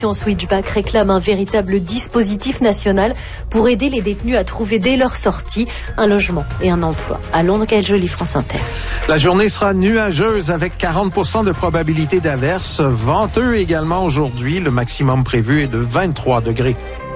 Switchback réclame un véritable dispositif national pour aider les détenus à trouver dès leur sortie un logement et un emploi. À Londres, Gaël Joly, France Inter. La journée sera nuageuse avec 40% de probabilité d'averse. Venteux également aujourd'hui. Le maximum prévu est de 23 degrés.